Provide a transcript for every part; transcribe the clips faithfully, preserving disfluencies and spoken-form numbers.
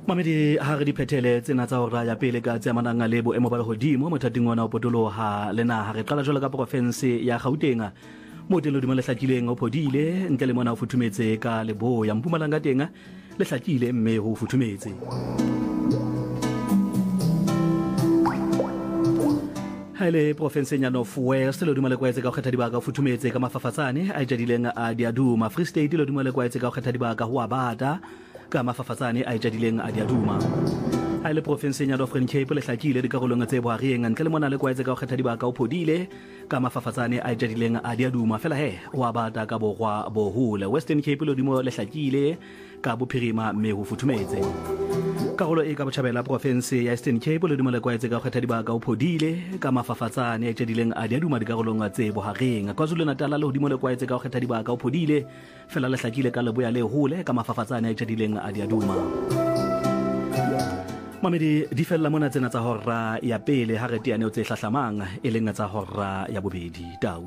Mamedi ha re diphethele tsena tsa hora ya pele ka tsa mananga lebo e mobile hodimo mothating ona o potoloha le naha re qala jwalo ka province ya Gauteng mo telo di malehlakileng o phodile ntle le mona o futhumetse ka lebo ya Mpumalanga tenga le hlakile mme ho futhumetse Haile province ya North West lo dumale kwaetse ka kgetha dibaka o futhumetse ka mafafatsane a jadileng a Diaduma Free State lo dumale kwaetse ka kgetha dibaka ho abata ka mafafatsane a jadileng a Diaduma Haile province ya Northern Cape le hlakile dikarolong tse bohareng ntle le mona le kwaetse ka o kgetha dibaka o phodile ka mafafatsane a jadileng a Diaduma fela he wa bata ka borwa bo hole Western Cape lo dimo le hlakile ka bophirima mme ho futhumetse karolo e ka botjhabela province ya Eastern Cape lo dimo le kwaetse ka o kgetha dibaka o phodile ka mafafatsane a jadileng a Diaduma dikarolong tse bohareng KwaZulu Natal le hodimo le kwaetse ka o kgetha dibaka o phodile fela le hlakile ka leboya le hole ka mafafatsane a jadileng a Diaduma Mamedi di fella mona tsena tsa hora ya pele ha re tiane o tse hlahlamang e leng tsa hora ya bobedi tau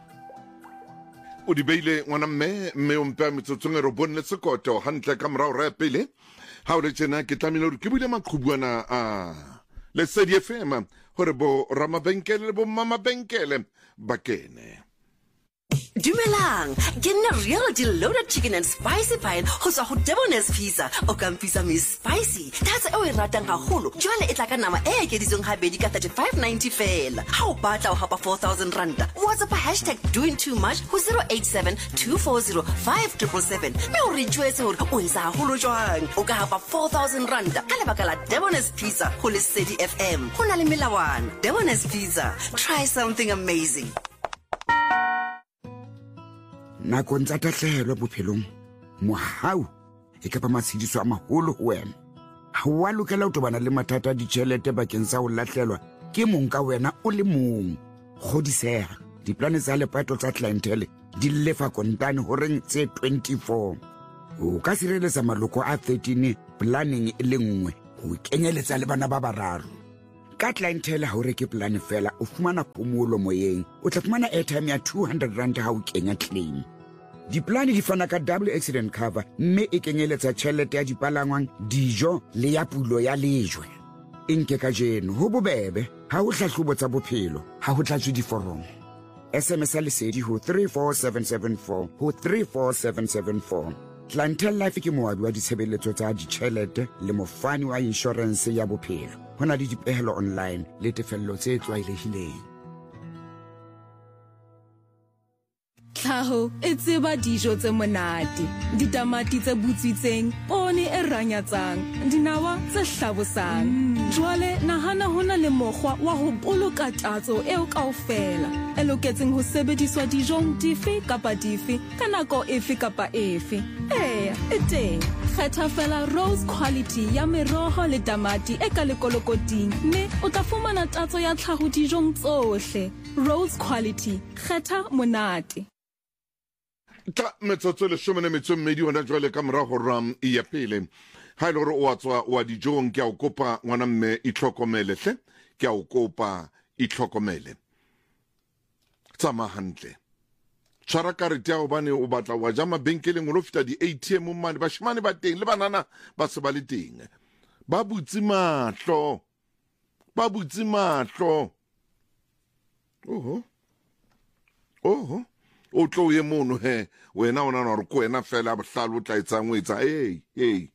o di beile ngwana mme mme o mpa metsotsong ro bonne tsekoto hantle ka morao ra pele ha o le tsena ke tlamile re ke bile maqhubuana a le C D F M hore bo ramabenkele bo mama benkele bakene Dumelang, ke nna reality loaded chicken and spicy pie ho tswa ho Debonair's Pizza o ka mpisa Miss Spicy that's e o e ratang haholo jwale e tla ka nama e ekeditsweng habedi ka thirty-five ninety fela ha o batla o hapa four thousand rand WhatsApp hashtag doing too much ho zero eight seven two four zero five seven seven me o re tshwetse hore o ntsha haholo jwang o ka hapa four thousand rand ka lebaka la Debonair's Pizza ho le C D F M ho na le melawana Debonair's Pizza try something amazing Nakong tsa tahlehelo bophelong mohau e ka ba matshidiso a maholo ho wena ha wa lokela ho tobana le mathata a ditjhelete bakeng sa ho lahlelwa ke mong ka wena o le mong kgodiseha diplane tsa lepato tsa clientele di lefa kontane ho reng tse twenty-four o ka sireletsa maloko a thirteen planning e le nngwe ho kenyeletsa le bana ba bararo ka clientele ha o reke plane fela o fumana phomolo moyeng o tla fumana airtime ya two hundred rand ha o kenya claim Diplane di fana ka double accident cover mme e kenyeletsa tjhelete ya dipalangwang dijo le ya pulo ya lejwe inke ka jeno ho bobebe ha o hlahlobo tsa bophelo ha ho tlatswe diforomo S M S lesedi ho three four seven seven four ho three four seven seven four Clientele Life ke moabi wa ditshebeletso tsa ditjhelete le mofani wa insurance ya bophelo hona le dipehelo online le tefello tse tlwaelehileng Tlhaho e tseba dijo tse monate ditamati tse butswitseng pone e ranyatsang dinawa tse hlabosang jwale nahana hona le mokgwa wa ho boloka tatso eo kaofela e loketseng ho sebediswa dijong dife kapa dife ka nako efe kapa efe e e teng kgetha fela Rose quality ya meroho le tamati e ka lekolokoting mme o tla fumana tatso ya tlhaho dijong tsohle Rose quality kgetha monate ta metsotso le shome ne metso mmedi hona jwale ka mora ho ram ya pele ha ile hore o tswa wa dijong ke a o kopa ngwana mme itlhokomele hle ke a o kopa itlhokomele tsama hantle tshwara karete ya hobane o batla wa ja mabenkeleng o lo feta di A T M mane bashimane ba teng le banana ba se ba le teng ba butsi mahlo ba butsi mahlo oho oho o tlo ye mono he wena ona na re ko wena fela bohlalo tla etsang o etsa hey hey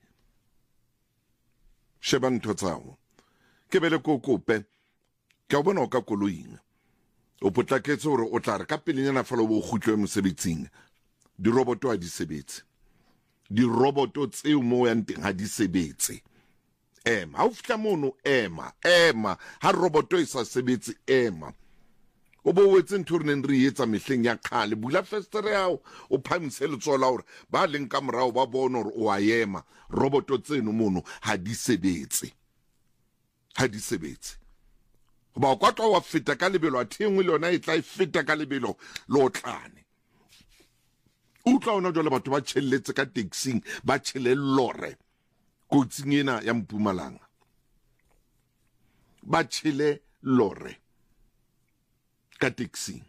sheba ntho tsago ke bele ko kope ke a bona o ka koloing o potlaketse hore o tla re ka pelenyana fela bo khutlwe mosebetsing di roboto a di sebetse di roboto tseo mo ya nteng ha di sebetse ema ha o fitla mono ema ema ha roboto e sa sebetse ema o bo wetse ntho re neng re etsa mehleng ya khale bula festere yao o phamise le tsola hore ba leng ka morao ba bona hore o a ema roboto tseno mono ha di sebetse ha di sebetse ba kwatwa wa feta ka lebelo a thengwe le yona e tla e feta ka lebelo lo tlane o tla ona jwale batho ba tshelletse ka taxing ba tshele lore kotsing ena ya Mpumalanga ba tshele lore ka taxi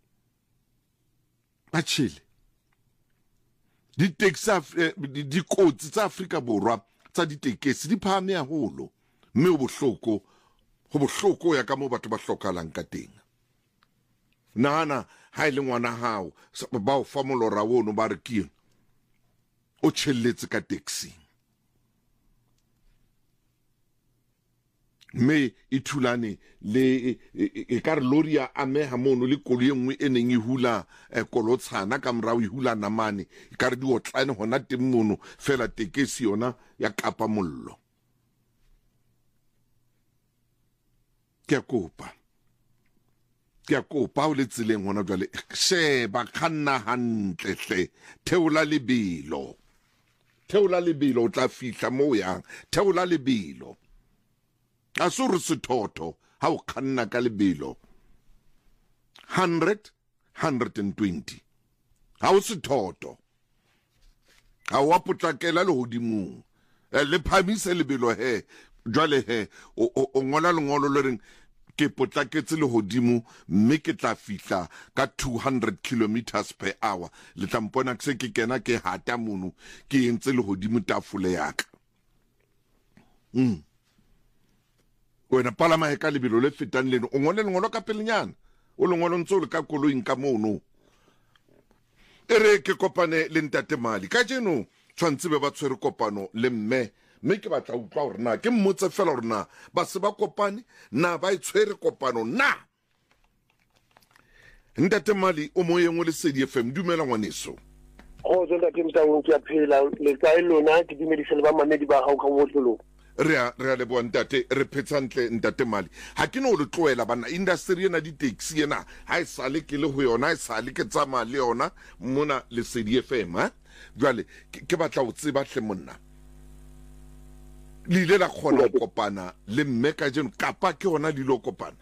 ba tshele di taxi di kotsi tsa Afrika Borwa tsa ditekesi di phahame haholo mme o bohloko go bohloko ya ka mo batho ba hlokahalang ka teng. Nahana ha ile ngwana hao ba o fa molora wono ba re ke o tshelletse ka taxi me ithulane le e ka re lori ya ameha mono le koloi engwe e neng e hula kolotshana ka morao e hula namane e ka re di otlane hona teng mono fela tekesi yona ya kapa mollo. Ke a kopa ke a kopa o le tseleng hona jwale sheba khanna hantle hle theola lebelo theola lebelo o tla fihla mo yang theola lebelo a so re sethotho ha o khanna ka lebelo one hundred one hundred twenty ha o sethotho ha wa potlakela le hodimong le phamise lebelo he jwale he o ngola lengolo le reng ke potlaketse le hodimo mme ke tla fihla ka two hundred kilometers per hour le tla mpona ke se ke kena ke hata mono ke entse le hodimo tafole yaka mm wena palama he ka lebelo le fetang leno o ngole lengolo ka pelenyana o lengolo ntse o le ka koloing ka mono ere ke kopane le ntate Mali ka jeno tshwantse be ba tshwere kopano le mme mme ke batla utlwa hore na ke mmotse fela hore na ba se ba kopane na ba itshwere kopano na. Ntate Mali o moyeng o le Lesedi F M dumela ngwaneso. O zo ntate Mtaung ke a phela le ka elona ke dumedise le ba mamedi ba hao ka motlolo. Re a re a le bo ntate re phetsantle ntate Mali ha ke no le tloela bana industry ena di taxi ena ha e sale ke le ho yona e sale ke tsama le yona mona le Lesedi F M ha jwale ke batla o tseba hle monna le ile la khona go kopana le mme ka jeno kapa ke hona le lo kopana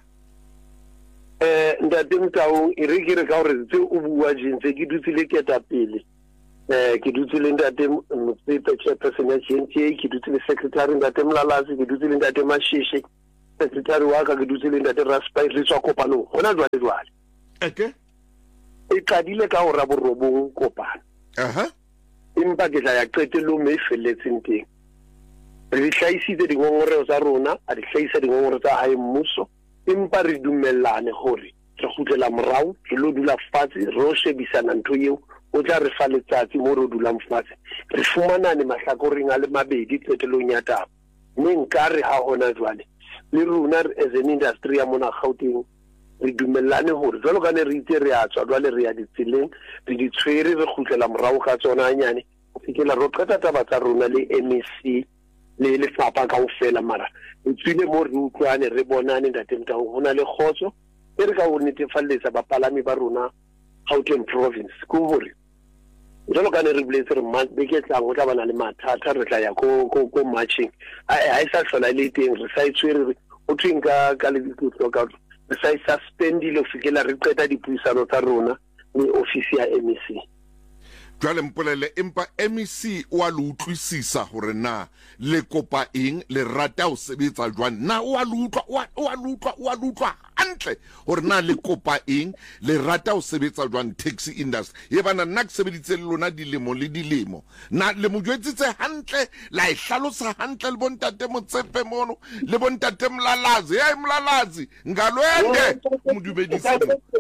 eh ntate Mtaung e re ke re ka hore tse o bua jintse ke dutse le ke ta pele eh ke dutse le ntate Motsepe chairperson ya G N T A ke dutse le secretary ntate Mlalazi ke dutse le ntate Mashishe secretary wa ka ke dutse le ntate Raspai re tswa kopano hona jwale jwale okay e qadile ka hora borobong kopano aha impa ke tla ya qetelo me felletseng teng re hlaisitse dingongoreo tsa rona a di hlaisa dingongoreo tsa hae mmuso impa re dumellane hore re khutlela morao re lo dula fatshe re shebisana ntho eo o tla re fa letsatsi mo re dulang fatshe re fumanane mahlakoreng a le mabedi qetelong ya taba mme nkare ha hona jwale le rona as an industry ya mona Gauteng re dumellane hore jwalo ka ne re itse re a tswa jwale re ya ditseleng re di tshwere re khutlela morao ka tsona nyane o fikela ro qeta taba tsa rona le M E C le le fapa ka ofela mara o tsile mo re utlwane re bonane ntate Mtaung hona le khotso e re ka o netefalletsa bapalami ba rona Gauteng province ko hore jalo ka ne re bletse re month be ke tla go tla bana le mathata re tla ya ko ko ko marching a isa hlola le teng re sa itshwere o twinka ka le ditlo ka re sa suspendile o fikela re qeta dipuisano tsa rona le ofisi ya M E C jwale mpolele empa M E C o a le utlwisisa hore na le kopa eng le rata o sebetsa jwang na o a le utlwa o a le utlwa o a le utlwa hantle hore na le kopa eng le rata o sebetsa jwang taxi industry ye bana nna ke sebeditse le lona dilemo le dilemo na le mo jwetsitse hantle la e hlalosa hantle le bontate Motsepe mono le bontate Mlalazi hey Mlalazi ngalwende modumedise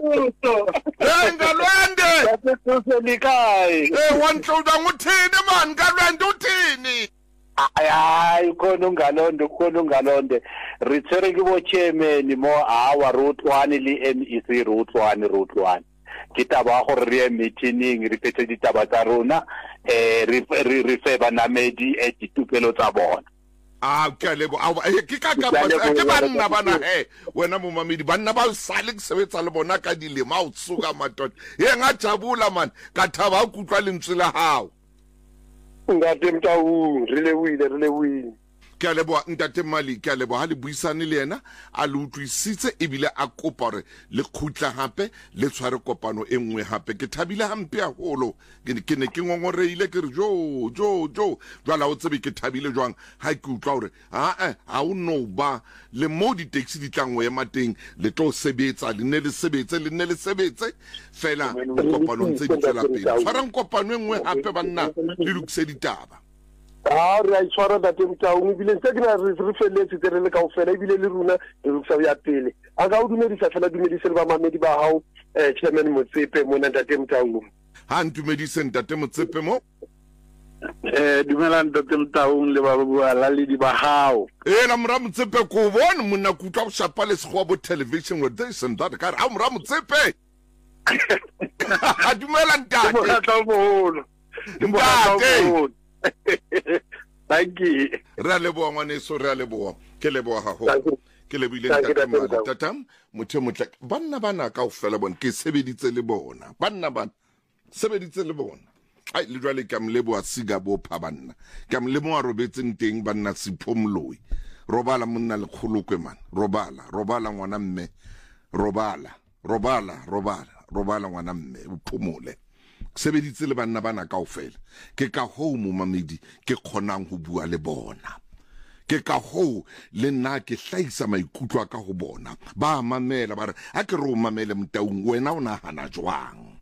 hey ngalwende nikai eh wanhloda nguthini man ngalwende uthini ay khona ungalonde khona ungalonde ritsere ke bo chairman mo our route one le M E C route one route one ke taba go re meeting re petse ditaba tsa rona eh re re fe banamedi e ditupelo tsa bona ah ke lebo ke ka ka ke banna bana he wena mo mamedi banna ba sale ke sebetsa le bona ka dilema o tsuka matota ye ngajabula man ka thaba o kutlwa lentswe la hao ngate Mtaung re le wile re le wile ke a leboa ntate Mali ke a leboa ha le buisane le yena a le utlwisitse ebile a kopa hore le khutla hape le tshware kopano e nngwe hape ke thabile hampe haholo ke ne ke ngongoreile ke re jo jo jo jwala o tsebe ke thabile jwang ha ke utlwa hore a a ha o no ba le mo di taxi di tlangwe ya mateng le tlo sebetsa le ne le sebetse le ne le sebetse fela kopano ntse di tsela pele tshwarang kopano e nngwe hape banna le lokise ditaba a re a itshwara ntate Motaung ebile ntse ke na re re feletse tse re le kaofela ebile le rona re re sa ya pele a ka o dumedisa fela dumedise le ba mamedi ba hao eh Chairman Motsepe mona ntate Motaung ha ntumedise ntate Motsepe mo eh dumelang ntate Motaung le ba bua la le di ba hao eh la mra Motsepe ko bona monna kutwa go shapa le segwa bo television with this and that ka ha mra Motsepe a dumela ntate mo ka tla moholo ntate thank you re a leboa ngwaneso re a leboa ke leboa gago ke lebile ntate mala tatam motho motle banna bana ka o fela bona ke sebeditse le bona banna bana sebeditse le bona ai le jwale ka mleboa siga bo pha banna ka mlemo wa robetseng teng banna siphomloi robala monna le kgolokwe man robala robala ngwana mme robala robala robala robala ngwana mme o phomole sebeditse le banna bana kaofela ke ka ho mo mamedi ke khonang ho bua le bona ke ka ho le nna ke hlaisa maikutlo ka ho bona ba mamela ba re a ke re o mamele Motaung wena o nahana jwang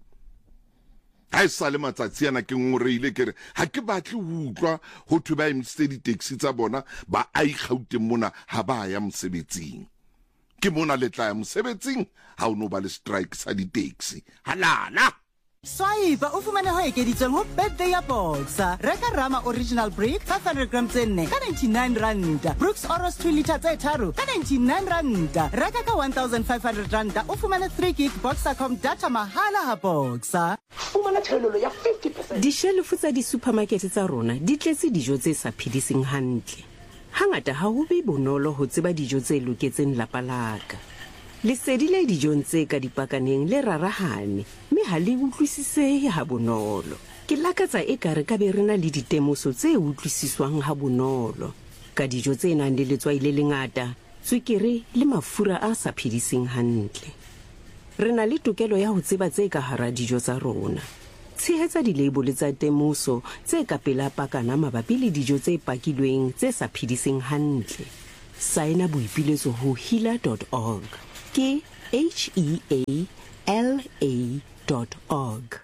ai sale matsatsi ana ke ngoreile ke re ha ke batle ho utlwa ho thwe ba emisitse di-taxi tsa bona ba a ikgauteng mona ha ba ya mosebetsing ke mona le tla ya mosebetsing ha o no ba le strike sa di-taxi halala Swaiba o fumane ho ekeditsweng ho birthday ya Boxer. Reka Rama original brick five hundred grams ene ka ninety-nine rand. Brooks Oros two litre tse tharo ka ninety-nine rand. Reka ka one thousand five hundred rand o fumane three gig Boxercom data mahala ha Boxer. Fumana thelelo ya fifty percent. Dishelfu tsa di-supermarket tsa rona di tletse dijo tse sa phediseng hantle. Hangata ha ho be bonolo ho tseba dijo tse loketseng lapa laka. Lesedi le dijong tse ka dipakaneng le rarahane mme ha le utlwisisehe ha bonolo. Ke lakatsa e ka re ka be rena le ditemoso tse utlwisiswang ha bonolo ka dijo tse nang le letswai le lengata, tswekere le mafura a sa phediseng hantle. Re na le tokelo ya ho tseba tse ka hara dijo tsa rona. Tshehetsa dilabole tsa temoso tse ka pela pakana mabapi le dijo tse pakilweng tse sa phediseng hantle. Saena boipiletso ho healer dot org. Ke H E A L A dot org.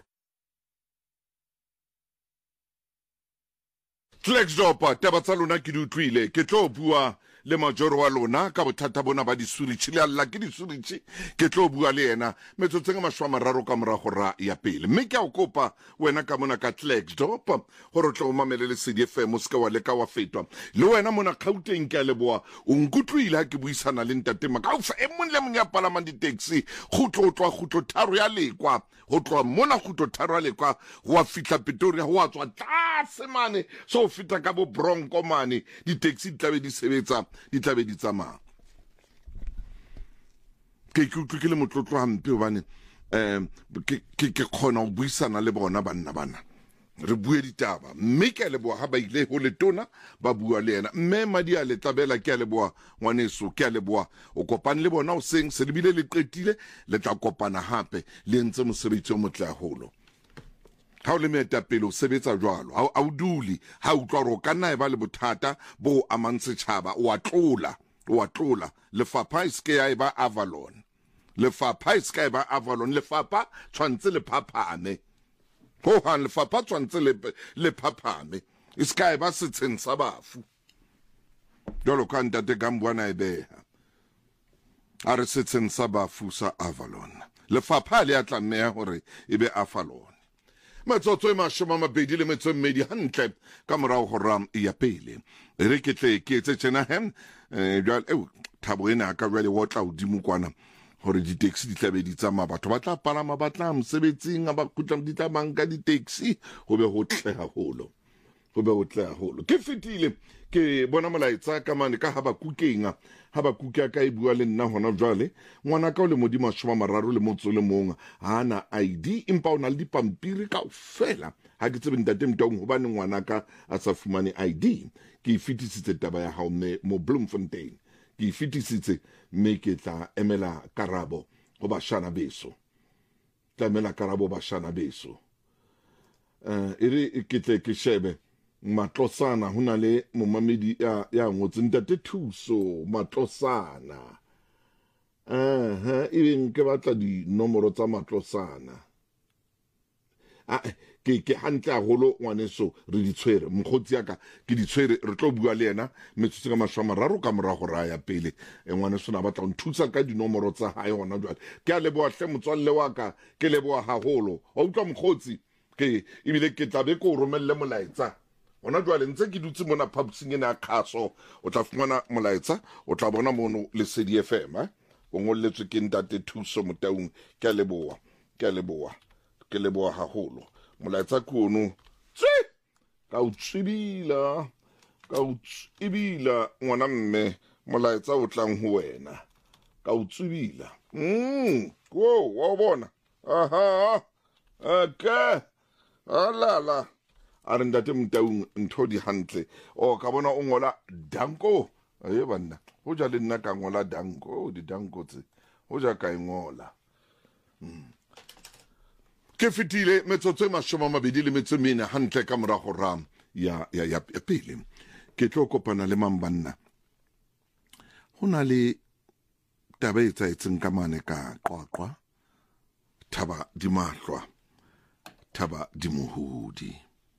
Flexjob taba tsa lona ke di utlwile ke tlo bua le majoro wa lona ka bothata bona ba disuritshi le alla ke disuritshi ke tlo bua le yena metsotseng mashwa mararo ka morago ra ya pele mme ke a o kopa wena ka mona ka Flexjob hore tlo mamele le C D F M ska wa le ka wa fetwa le wena mona Gauteng ke a leboa o nkutlwile ha ke buisana le ntate maka o fa e mong le mong ya palamang di taxi go tlo tswa go tlo tharo ya lekwa go tloa mona go tlo tharo ya lekwa wa fitla Pretoria wa tswa tlase mane so fita ka bo Bronco mane di taxi di tlabe di sebetsa di tlabe di tsamaya ke ke utlwe ke le motlotlo hampe hobane um ke ke khona go buisana le bona banna bana re bue ditaba mme ke le boa ha ba ile ho letona ba bua le yena mme madi a le tlabela ke le boa ngwaneso ke le boa o kopane le bona o seng se le bile le qetile le tla kopana hape le ntse mosebetsi o motle haholo ha o le moetapele o sebetsa jwalo ha o duli ha o tlwa ro kana e ba le bothata bo amantse tshaba o a tlola o a tlola lefapha iske ya e ba Avalon lefapha iske ya e ba Avalon lefapha tshwantse le phaphame ho han lefapha tshwantse le le phaphame iske ya e ba setsheng sa bafu jalo ka ntate gambwana e beha a re setsheng sa bafu sa Avalon lefapha le a tlameha hore e be Avalon Matsotso e mashoma mabedi le metso mmedi hantle ka morao ho ram ya pele re ke tle ke etse tsena hem eh jwale e thabo ena ka jwale wa tla udimo kwana hore di taxi di tlabe di tsama batho ba tla palama ba tla mosebetsing ba kutla di tla banka di taxi ho be ho tle haholo ho be ho tle haholo ke fitile ke bona molaetsa ka mane ka ha ba kukenga ha ba kuka ka e bua le nna hona jwale ngwana ka o le modimo shoma mararo le motso le mong ha na I D impa o na le dipampiri ka ofela ha ke tsebe ntate Motaung hobane ngwana ka a sa fumane I D ke fitisitse taba ya ha mo Bloemfontein ke fitisitse me ke tla emela karabo go ba shana beso tla emela karabo ba shana beso eh ere ke tle ke shebe Matlosana hona le momamedi ya ya ngotse ntate thuso Matlosana eh eh e ke batla di nomoro tsa Matlosana ah ke ke hantle haholo ngwaneso re di tshwere mokgotsi ya ka ke di tshwere re tlo bua le yena metsotso ka mashwa mararo ka mora go raya pele ngwaneso na batla go nthusa ka dinomoro tsa hae hona jwale ke a leboa hle motswalle wa ka ke leboa haholo o utlwa mokgotsi ke ibile ke tlabe ko romelle molaetsa ona jwale ntse ke dutse mona phabusing ena ya khaso o tla fumana molaetsa o tla bona mono le C D F M eh o ngolletswe ke ntate Thuso Motaung ke a leboa ke a leboa ke leboa haholo molaetsa kono tsi ka utsibila ka utsibila ngwana mme molaetsa o tlang ho wena ka utsibila mm wo wa bona aha okay alala a re ntate Motaung ntho di hantle o ka bona o ngola danko e banna ho ja le nna ka ngola danko di danko tse ho ja ka ngola ke fitile metsotso e mashome a mabedi le metso e mene hantle ka mora go ram ya ya ya pele ke tlo kopana le mambanna ho na le taba e tsaetseng ka mane ka Qwaqwa Thaba di Mahlwa Thaba di Mohodi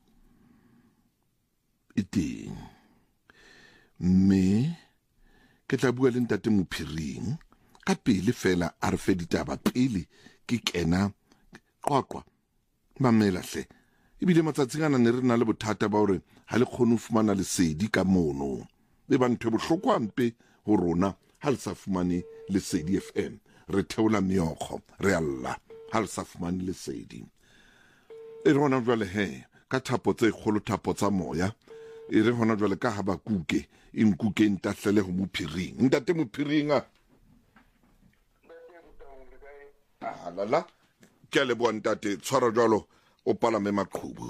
iteng me ke tla bua le ntate Mophiring ka pele fela a re fe ditaba pele ke kena Qwaqwa mamela hle ebile matsatsing ana ne re na le bothata ba hore ha le khone ho fumana lesedi ka mono le ba ntho bohloko ampe ho rona ha le sa fumane lesedi F M re theola meokgo re alla ha le sa fumane lesedi e rona jwale he ka thapo tse kgolo thapo tsa moya e re hona jwale ka ha ba kuke e nkuke ntahlele ho Mophiring ntate Mophiring a la la ke le bua ntate tshwara jwalo o palame maqhubu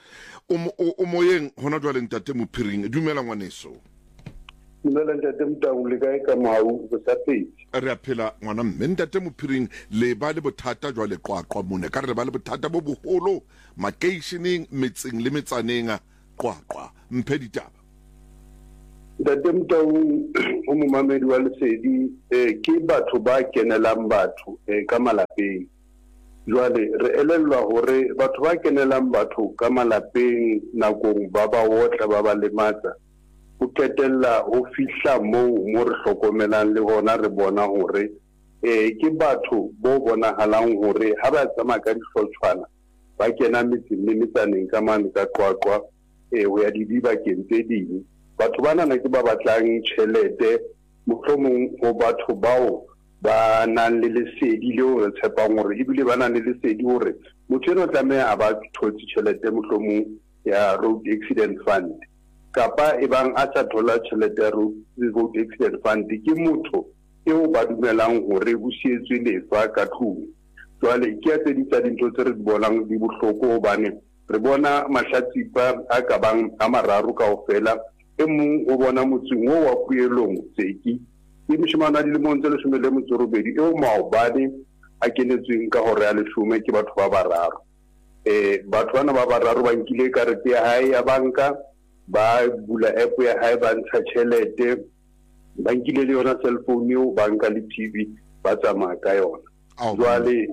o moyeng hona jwale ntate Mophiring dumela ngwaneso dumela ntate Motaung le kae ka mau go sa pedi re a phela ngwana mme ntate Mophiring le ba le bothata jwale Qwaqwa mone ka re ba le bothata bo boholo makeisheneng metseng le metsaneng Qwaqwa mphe ditaba ntate Motaung o momamedi wa lesedi ke batho ba kenelang batho ka malapeng jwale re elellwa hore batho ba kenelang batho ka malapeng nakong ba ba wotla ba ba lematsa o ketella ho fihla moo mo re hlokomelang le hona re bona hore eh ke batho bo bonahalang hore ha ba tsamaya ka dihlotshwana ba kena metseng le metsaneng ka mane ka Qwaqwa eh ho ya dibakeng tse ding batho bana na ke ba batlang tjhelete mohlomong ho batho bao ba nang le lesedi leo re tshepang hore ebile ba nang le lesedi hore motho eno tlameha a ba thotse tjhelete mohlomong ya road accident fund kapa ebang a sa thola tjhelete ya road accident fund ke motho eo ba dumelang hore o sietswe lefa ka tlung jwale ke a tse di tsa dintho tse re di bonang di bohloko hobane re bona mahlatsipa a ka bang a mararo kaofela e mong o bona motseng o wa Puelong Tseki e moshimana di le montse le shumele motsorobedi eo maobane a kenetsweng ka hore ya leshume ke batho ba bararo eh batho bana ba bararo ba nkile karete ya hae ya banka ba bula app ya hae ba ntsha tjhelete ba nkile le yona cell phone eo banka le T V ba tsamaya ka yona jwale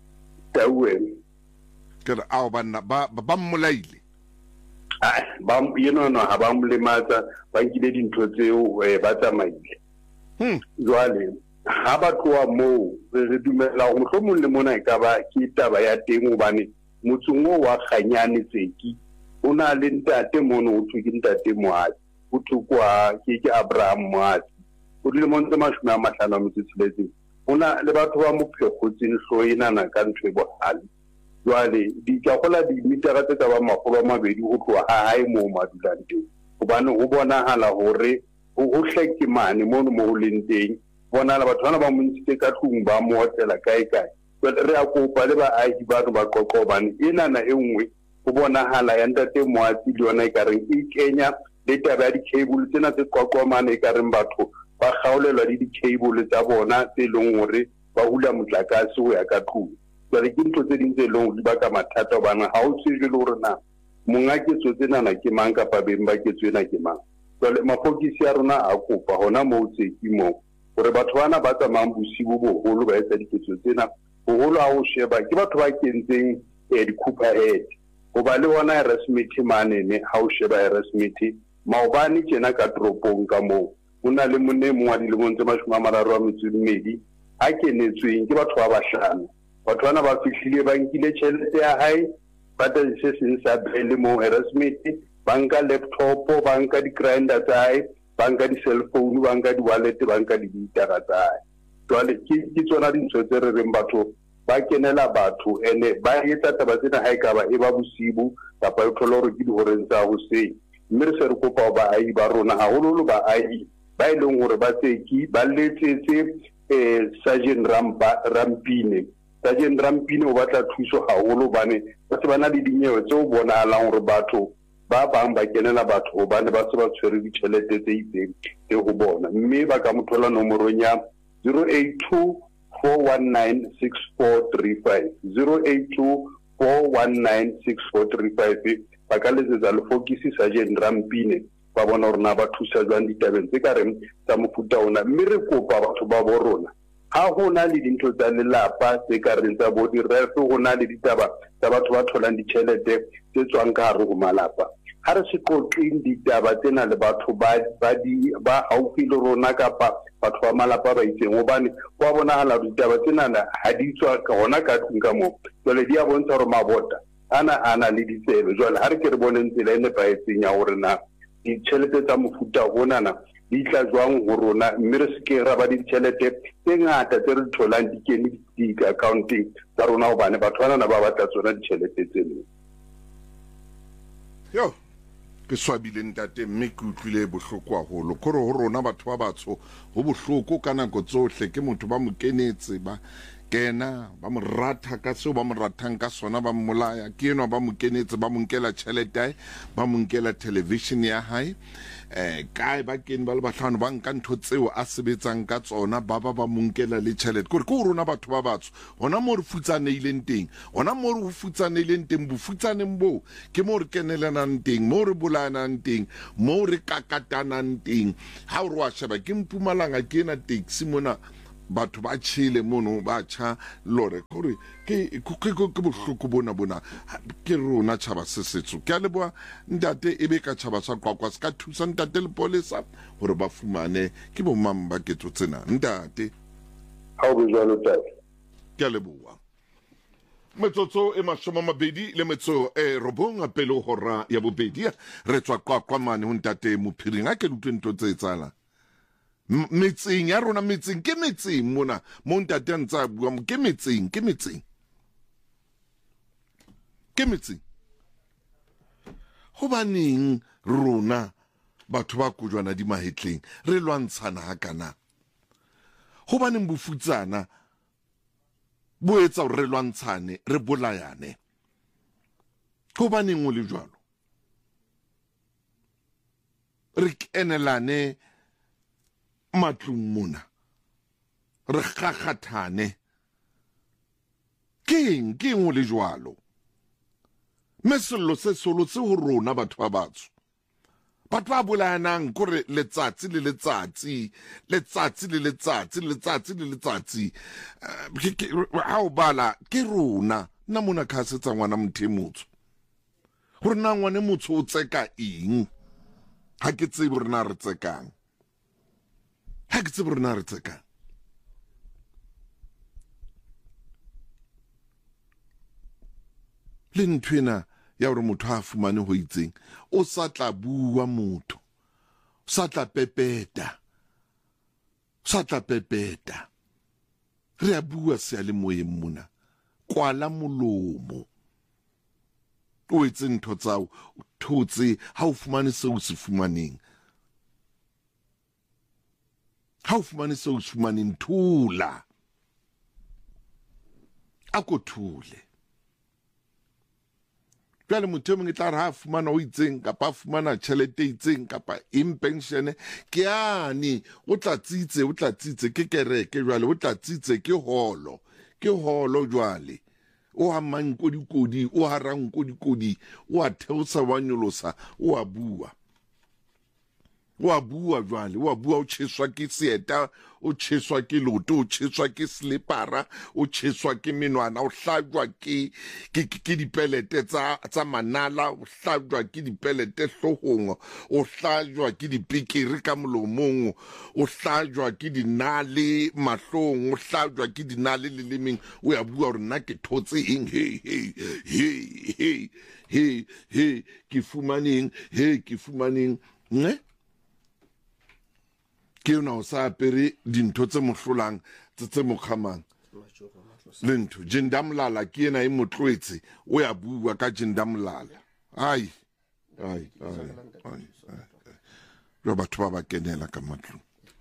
tawe ke a bana ba ba mmolaile ah ba yeno no ha ba mlematsa ba nkile dintho tseo ba tsamaile hm jwale ha ba tloa moo re dumela go mohlomong le mona e ka ba ke taba ya teng hobane motsong o wa Kganyane Tseki o na le ntate mono o thuki ntate Mohatsi o thukwa ke ke Abraham Mohatsi o dile monte mashome a mahlano a metso tsheletseng ona le batho ba mophekgotseng hloinana ka ntwe bohale jwale di ka gola di mitara tse ka ba makgolo a mabedi go tloa ha hae mo madulang teng hobane o bonahala hore o hleke mane mono mo leng teng bona la batho bana ba montse ka tlung ba mo hotela kae kae re a kopa le ba ahi ba ba qoqo bane ena na engwe o bonahala ya ntate Mohatsi le yona e ka reng e kenya le taba ya di-cable tsena tse qoqomane e ka reng batho ba kgaolelwa le di-cable tsa bona tse leng hore ba hula motlakase ho ya ka tlung jwale ke ntho tse ding tse leng di baka mathata hobane ha o tsebe le hore na monga ketso tsenana ke mang kapa beng ba ketso ena ke mang jwale mafokisi ya rona a kopa hona moo Tseki moo hore batho bana ba tsamayang bosibo boholo ba etsa diketso tsena boholo ha o sheba ke batho ba kentseng eh di-cooper head o ba le ona Erasmith manene ha o sheba Erasmith maobane tjena ka toropong ka moo o na le mone mongwe a dilemong tse mashome a mararo a metso e mmedi a kenetsweng ke batho ba bahlano batho bana ba fihlile ba nkile tjhelete ya hae ba tla se seng sa bele mo Erasmith ba nka laptop ba nka di-grinder tsa hae ba nka di-cellphone ba nka di-wallet ba nka di-gitara tsa hae jwale ke tsona dintho tse re reng batho ba kenela batho ene ba etsa taba tsena ha ekaba e ba bosibu kapa e thola hore ke dihoreng tsa hoseng mme re se re kopa baahi ba rona haholoholo baahi ba e leng hore ba tseki ba letsetse um Sergeant Rampine Sergeant Rampine o batla thuso haholo bane ba se ba na le dinyewe tse o bonahalang hore batho ba bang ba kenela batho hobane ba se ba tshwere ditjhelete tse itseng tse ho bona mme ba ka mo thola nomorong ya zero eight two four one nine six four three five zero eight two four one nine six four three five ba ka letsetsa lefokisi Sergeant Rampine ba bona hore na ba thusa jwang ditabeng tse ka reng tsa mofuta ona mme re kopa batho ba bo rona ha hona le dintho tsa lelapa tse ka reng tsa bo di-ref go na le ditaba tsa batho ba tholang ditjhelete tse tswang ka hare go malapa ha re se qotleng ditaba tsena le batho ba haufi le rona kapa batho ba malapa ba itseng hobane wa bonahala ditaba tsena ha di tswa hona ka tlung ka moo jwale di a bontsha hore mabota ana ana le ditsebe jwale ha re ke re boneng tsela e nepahetseng ya hore na ditjhelete tsa mofuta onana di tla jwang ho rona mme re se ke ra ba ditjhelete tse ngata tse re tholang di kene di-accounting tsa rona hobane batho banana ba batla tsona ditjhelete tseno yo ke swabile ntate mme ke utlwile bohloko haholo kore ho rona batho ba batsho ho bohloko ka nako tsohle ke motho ba mo kenetse ba kena ba mo ratha ka seo ba mo rathang ka sona ba mmolaya ke enwa ba mo kenetse ba mo nkela tjhelete ba mo nkela television ya hae eh kae ba kene ba le bahlano ba nka ntho tseo a sebetsang ka tsona ba ba ba mo nkela le tjhelete kore ke ho rona batho ba batsho hona mo re futsaneileng teng hona mo re futsaneileng teng bofutsaneng bo ke mo re kenelanang teng mo re bolanang teng mo re kakatanang teng ha o re wa sheba ke Mpumalanga ke ena taxi mona batho ba tshile mono ba tjha lore kore ke ke ke bohloko bona bona ke rona tshaba se setso ke a leboa ntate e be ka tshaba sa kwakwa se ka thusa ntate le polisa hore ba fumane ke bo mang ba ketso tsena ntate ha o bujalo tata ke a leboa metsotso e mashome a mabedi le metso e robong a pele hora ya bobedi re tswa kwa kwa mane ho ntate Mophiring a ke lutlwe ntho tse tsala metseng ya rona metseng ke metseng mona mo ntate a ntsa bua ke metseng ke metseng ke metseng hobaneng rona batho ba kujwana di mahetleng re lwantshana hakana hobaneng bofutsana bo etsa re lwantshane re bolayane hobaneng o le jwalo re kenelane matlung mona re gagathane keng keng o le jwalo mesello se solo se ho rona batho ba batsho batho ba bolayanang kore letsatsi le letsatsi letsatsi le letsatsi letsatsi le letsatsi ha o bala ke rona nna mona ka setsa ngwana mothe motho hore na ngwane motho o tseka eng ha ke tsebe hore na re tsekang ha ke tsebe hore na re tsekang le nthwena ya hore motho ha fumane ho itseng o sa tla bua motho sa tla pepeta sa tla pepeta re a bua se le moyeng mona kwala molomo o etse ntho tsao thotse ha o fumane seo se fumaneng ha o fumane seo se fumaneng thula a ko thule jwale motho mongwe tla re ha fumana o itseng kapa fumana tjhelete itseng kapa in pension ke yane o tla tsitse o tla tsitse ke kereke jwale o tla tsitse ke holo ke holo jwale o ha mankodikodi o ha rankodikodi o a theosa wa nyolosa o a bua wa bua jwale wa bua o tsheswa ke seeta o tsheswa ke loto o tsheswa ke slipara o tsheswa ke menwana o hlajwa ke ke ke dipelete tsa tsa manala o hlajwa ke dipelete hlohong o hlajwa ke dipikiri ka molomong o hlajwa ke dinale mahlong o hlajwa ke dinale lelemeng o ya bua hore nna ke thotse eng he he he he he he ke fumaneng he ke fumaneng ne ke yona o sa apere dintho tse mohlolang tse mo khamang lento jindamlala ke ena e motlwetse o ya bua ka jindamlala ai ai ai lo batho ba ba kenela ka matlo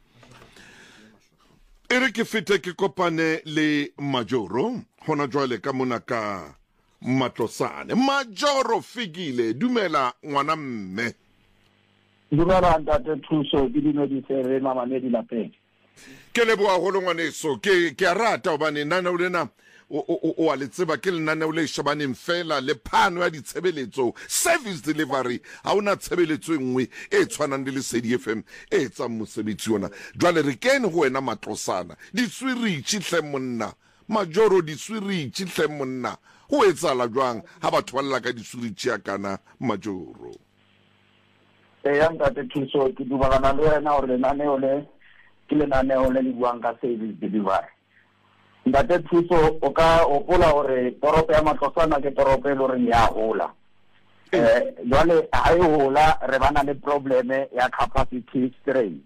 ere ke fete ke kopane le Majoro hona jwale ka mona ka Matlosane. Majoro Fikile dumela ngwana mme. Dumela ntate Thuso ke dumedise mama ne di lapeng. Ke leboa go ngwaneso ke ke a rata obane nana o lena o o o a le tseba ke le nana o le shabaneng fela le phano ya ditshebeletso service delivery ha ona tshebeletso engwe e tshwanang le Lesedi F M e tsa mosebetsi yona jwale re kene go wena Matlosana di swiri tshitle monna Majoro di swiri tshitle monna ho etsala jwang ha batho ba lla ka di swiri tshia kana Majoro e ya ntate Thuso ke dumelana le wena hore lenaneo le ke lenaneo le le buang ka service delivery. Ntate Thuso o ka opola hore toropo ya Matlosana ke toropo e lore ya hola eh jwale ha e hola re bana le problem ya capacity strain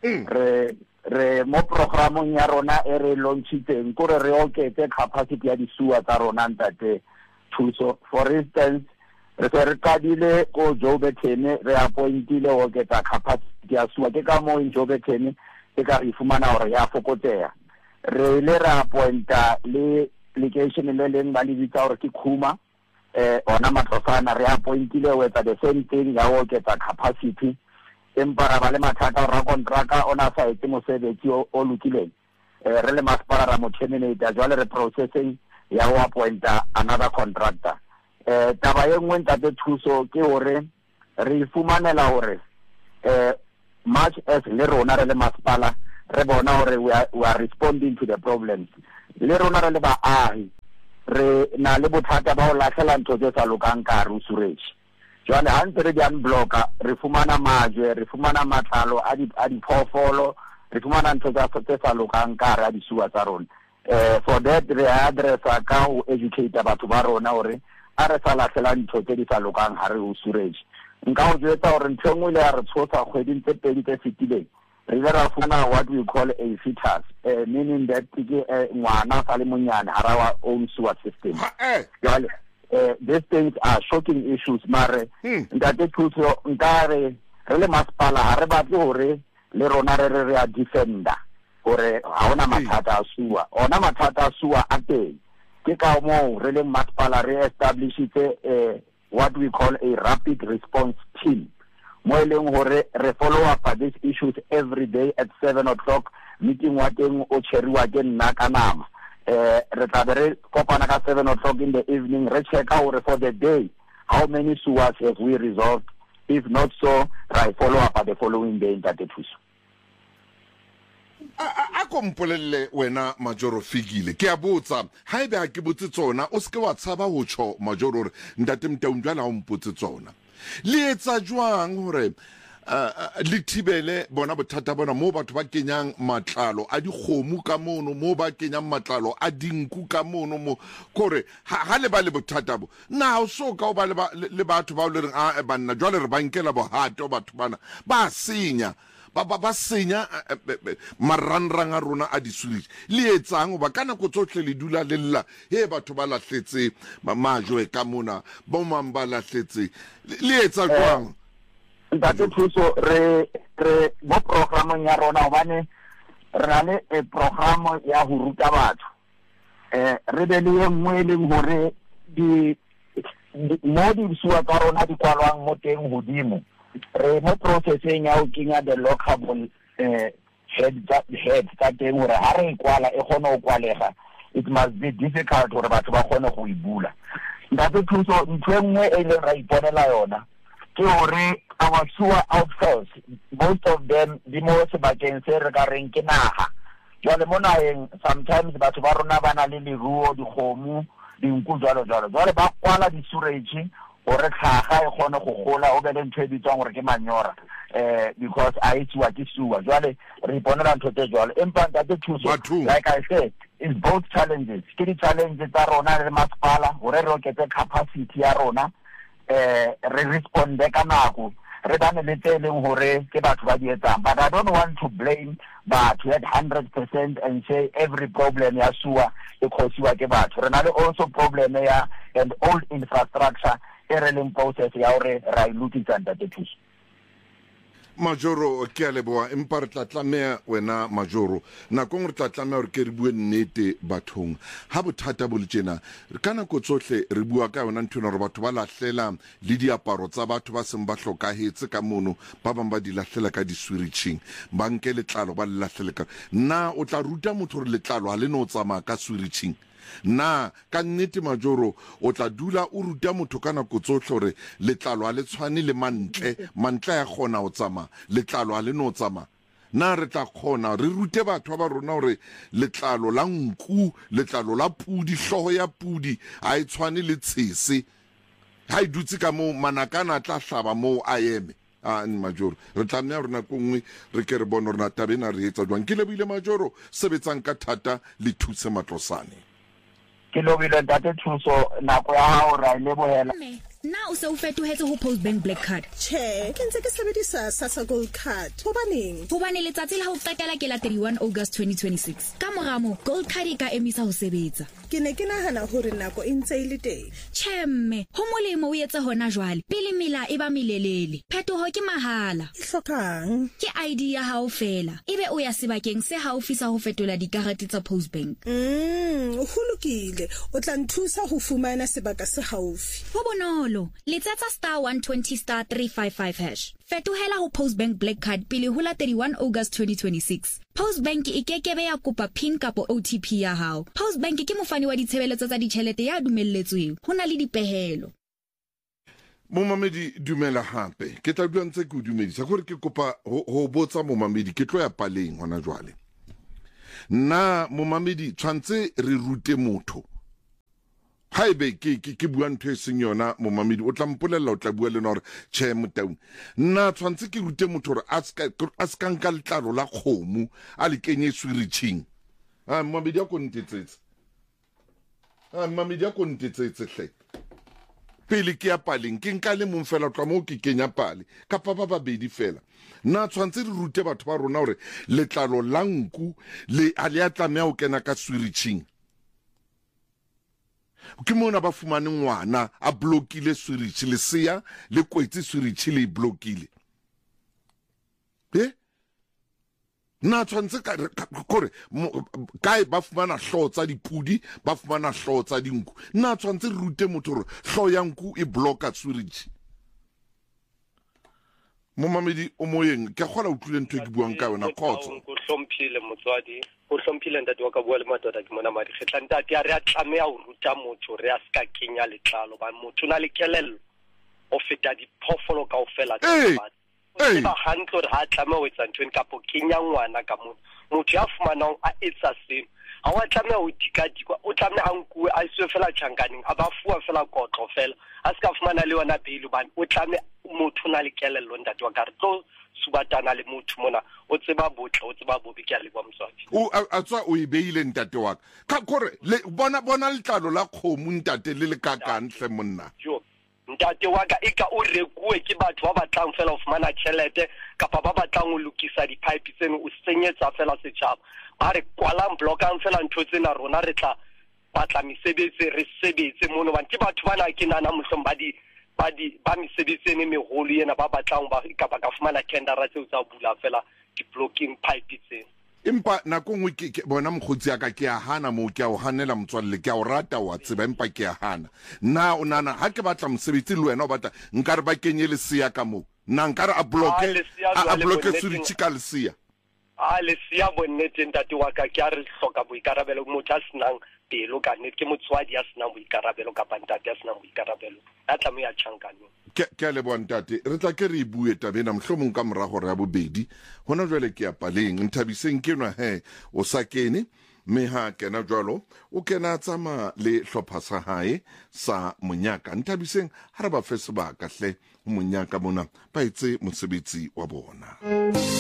re re mo programong ya rona e re launchiteng kore re oketse capacity ya disuwa tsa rona ntate Thuso. For instance re se re kadile ko Joburg re appointile ho oketsa capacity ya suwa ke ka mo in Joburg e ka re fumana hore ya fokotsea re le ra appointa le application le leng ba le bitsa hore ke Khuma eh ona Matlosana re appointile ho etsa the same thing ya ho oketsa capacity empa ra ba le mathata ra contractor ona sa etse mosebetsi o lokileng eh re le masepala ra mo terminate jwale re processing ya ho appointa another contractor eh taba e nngwe ntate Thuso ke hore re fumanela hore eh much as le rona re le masepala re bona hore we are, we are responding to the problems le rona re le baahi re na le bothata ba ho lahlela ntho tse sa lokang ka re usurage jwale ha ntse re di unblocka re fumana majwe re fumana matlalo a di a diphoofolo re fumana ntho tse sa lokang ka re a disuwa tsa rona eh for that re addressa ka ho educate batho ba rona hore a re sa lahlela ntho tse di sa lokang ha re usurage nka ho jwetsa hore ntho engwe le ya re tshosa kgweding tse pedi tse fetileng re ile ra fumana what we call a fetus uh, meaning that ke ngwana sa le monyane hara wa own sewer system jwale uh, these things are shocking issues mare ntate Thuso nkare re le masepala ha re batle hore le rona re re a defender hore ha ona mathata a sewer ona mathata a sewer a teng ke ka mo re le masepala re establishitse uh, what we call a rapid response team mo eleng hore re follow up these issues every day at seven o'clock meeting wa teng o cheriwa ke nna ka nama eh re tla be re kopana ka seven o'clock in the evening re check out for the day how many sewers have we resolved if not so I follow up at the following day in Tate Thuso. a kompolelle wena Majoro Fikile ke a botsa ha ebe a ke botse tsona o ske wa tshaba ho tsho Majoro re ntate Mtaundjala o mpotse tsona le etsa jwang hore le thibele bona bothata bona mo batho ba kenyang matlalo a dikgomo ka mono mo ba kenyang matlalo a dinku ka mono mo kore ha le ba le bothata bo na o so ka o ba le batho ba le reng a banna jwale re bankela bohato batho bana ba senya ba ba ba senya maranrang a rona a diswili le etsang ba kana go tsotle le dula le lla he batho ba lahletse majwe ka mona bo mamba lahletse le etsa jwang ntate Thuso re re mo programong ya rona obane re na le e program ya ho ruta batho eh re be le engwe le hore di mo di suwa tsa rona di kwalwang mo teng hodimo re mo processing ya ho kenya the lockable eh head head tsa teng hore ha re kwala e kgone ho kwalega it must be difficult hore batho ba kgone go ibula ntate Thuso ntwe nngwe e le ra iponela yona ke hore our sewer outfalls, most of them di mo sebakeng se re ka reng ke naga. Jwale mo naheng sometimes batho ba rona ba na le leruo, dikgomo, dinku jwalo jwalo. Jwale ba kwala di-sewage hore tlhaga e kgone go gola o be le ntho e bitswang gore ke manyora. Uh, because I see what is sewer. Jwale re iponela ntho tse jwalo. Empa ntate Thuso, like I said, is both challenges. Ke di challenges tsa rona le masepala hore re oketse capacity ya rona, eh re responde ka nako. Re bane le tse leng hore ke batho ba di etsang. But I don't want to blame batho at one hundred percent and say every problem ya sewer e khosiwa ke batho. Re na le also problem ya and old infrastructure e re leng process ya hore ra ilukisa ntate Thuso. Majoro ke a leboa empa re tla tlamea wena Majoro nakong re tla tlamea hore ke re bue nnete bathong ha bothata bo le tjena ka nako tsohle re bua ka yona ntho hore batho ba lahlela le diaparo tsa batho ba seng ba hlokahetse ka mono ba bang ba di lahlela ka diswiriching ba nke letlalo ba le lahlela ka na o tla ruta motho hore letlalo ha le no tsamaya ka swiriching na ka nnete Majoro o tla dula o ruta motho ka nako tsohle hore letlalo a le tshwane le mantle mantle ya gona o tsama letlalo a le no tsama na re tla khona re rute batho ba rona hore letlalo la nku letlalo la pudi hloho ya pudi a e tshwane le tshese ha e dutse ka mo manakana tla hlaba mo a eme a ni Majoro re tlamea rona kongwe re ke re bona rona tabena re etsa jwang ke lebile Majoro sebetsang ka thata le thuse matlosane ke lobile ntate Thuso nako ya hao ra lebohela na o se o fetohetse ho Postbank Black Card che ke ntse ke sebedisa SASSA Gold Card hobaneng hobane letsatsi la ho qetela ke la thirty-one August twenty twenty-six ka moramo Gold Card e ka emisa ho sebetsa ke ne ke nahana hore nako e ntse e le teng chemme ho molemo o etse hona jwale pele mela e ba melelele phetoho ke mahala e hlokang ke I D ya hao fela ebe o ya sebakeng se haufi sa ho fetola dikarete tsa Postbank mm ho lokile o tla nthusa ho fumana sebaka se haufi ho bonolo letsetsa star one twenty star three five five hash fetohela ho Postbank Black Card pele ho la thirty-one August twenty twenty-six Postbank e kekebe ya kopa pin kapo O T P ya hao Postbank ke mofani wa ditshebeletso tsa ditjhelete ya dumelletsweng hona le dipehelo Momamedi dumela hape ke tla bua ntse ke o dumedisa gore ke kopa ho botsa momamedi ke tlo ya paleng hona jwale na momamedi tshwantse re rute motho haebe ke ke ke bua ntho e seng yona momamedi o tla mpolella o tla bua le nore che motaung nna tshwantse ke rute motho hore a ska nka letlalo la kgomo a le kenye swiriching ah momamedi a kontetsetse ah momamedi a kontetsetse hle pele ke ya paleng ke nka le mong fela tla mo ke kenya pale ka papa ba bedi fela na tshwantse re rute batho ba rona hore letlalo la nku le a le atlamea o kena ka swiriching ke mona ba fumane ngwana a blokile swirichi le sia le kwetse swirichi le blokile eh na tshwantse ka kore kae ba fumana hlotsa dipudi ba fumana hlotsa dinku na tshwantse re rute motho hore hlo ya nku e blocka swirichi Momamedi o moyeng ke khola utlwile ntho e ke buang ka yona khotso go hlomphile motswadi go hlomphile ntate wa ka bua le matota ke mona madi khetla ntate a re a tlamea o ruta motho re a ska kenya letlalo ba motho na le kelello o feta di phofolo ka ofela tsa batho ba hantlo re ha tlamea o etsa ntho ka po kenya ngwana ka mona motho ya fumanang a etsa seno ha wa tlamea o dikadikwa o tlamea a nkuwe a se fela tjhankaneng a ba fuwa fela kotlo fela a ska fumana le wona pele ba o tlamea motho na le kelello ntate wa ka re tlo subatana le motho mona o tseba botle o tseba bobe ke a le bua motswadi o a tswa o e beile ntate wa ka kore le bona bona letlalo la kgomo ntate le le kakang hle monna jo ntate wa ka e ka o rekuwe ke batho ba batlang fela o fumana tšhelete kapa ba batlang o lokisa di-pipe tseno o senyetsa fela setšhaba ba re kwalang blockang fela ntho tsena rona re tla batla mesebetsi re sebetse mono ba ke batho bana ke nana mohlomong ba di ba di ba mesebetsi ene megolo yena ba batlang ba ka ba ka fumana tendera tseo tsa bula fela di-blocking pipe tseno empa nako ngwe ke bona mogotsi ya ka ke a hana mo ke a o hanela motswalle ke a o rata wa tseba empa ke a hana na o nana ha ke batla mosebetsi le wena o batla nka re ba kenye le sia ka mo na nka re a bloke a bloke swirichi ka le sia a le sia bonnete ntate wa ka ke a re hloka boikarabelo motho a senang pelo ka nnete ke motswadi a senang boikarabelo kapa ntate a senang boikarabelo a tla mo ya tjhankane ke ke le bontate re tla ke re bue tabena mohlomong ka mora gore ya bobedi hona jwale ke ya paleng nthabiseng ke nwa he o sa kene me ha kena jwalo o kena tsama le hlopha sa hae sa monyaka nthabiseng ha re ba fe sebaka hle monyaka mona ba etse mosebetsi wa bona.